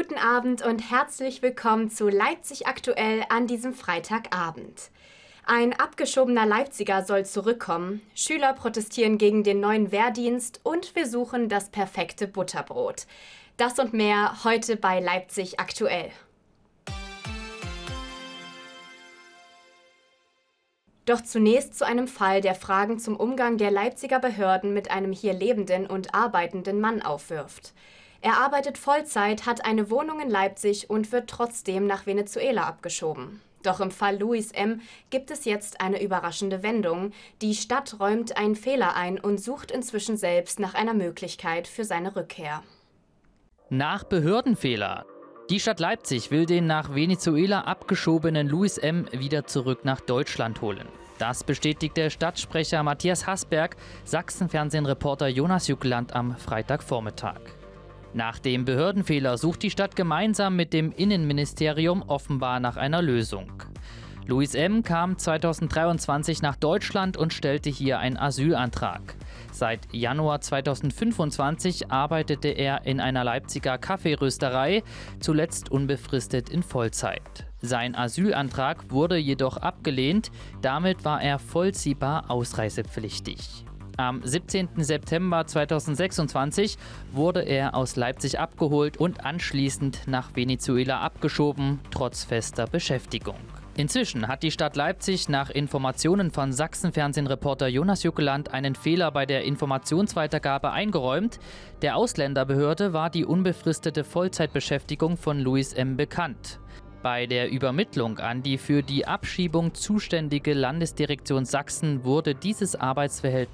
guten Abend und herzlich willkommen zu Leipzig aktuell an diesem Freitagabend. Ein abgeschobener Leipziger soll zurückkommen, Schüler protestieren gegen den neuen Wehrdienst und wir suchen das perfekte Butterbrot. Das und mehr heute bei Leipzig aktuell. Doch zunächst zu einem Fall, der Fragen zum Umgang der Leipziger Behörden mit einem hier lebenden und arbeitenden Mann aufwirft. Er arbeitet Vollzeit, hat eine Wohnung in Leipzig und wird trotzdem nach Venezuela abgeschoben. Doch im Fall Louis M. gibt es jetzt eine überraschende Wendung. Die Stadt räumt einen Fehler ein und sucht inzwischen selbst nach einer Möglichkeit für seine Rückkehr. Nach Behördenfehler. Die Stadt Leipzig will den nach Venezuela abgeschobenen Louis M. wieder zurück nach Deutschland holen. Das bestätigt der Stadtsprecher Matthias Hasberg, Sachsen-Fernsehen-Reporter Jonas Jückland am Freitagvormittag. Nach dem Behördenfehler sucht die Stadt gemeinsam mit dem Innenministerium offenbar nach einer Lösung. Louis M. kam 2023 nach Deutschland und stellte hier einen Asylantrag. Seit Januar 2025 arbeitete er in einer Leipziger Kaffeerösterei, zuletzt unbefristet in Vollzeit. Sein Asylantrag wurde jedoch abgelehnt, damit war er vollziehbar ausreisepflichtig. Am 17. September 2026 wurde er aus Leipzig abgeholt und anschließend nach Venezuela abgeschoben, trotz fester Beschäftigung. Inzwischen hat die Stadt Leipzig nach Informationen von Sachsen-Fernsehen-Reporter Jonas Jückland einen Fehler bei der Informationsweitergabe eingeräumt. Der Ausländerbehörde war die unbefristete Vollzeitbeschäftigung von Louis M. bekannt. Bei der Übermittlung an die für die Abschiebung zuständige Landesdirektion Sachsen wurde dieses Arbeitsverhältnis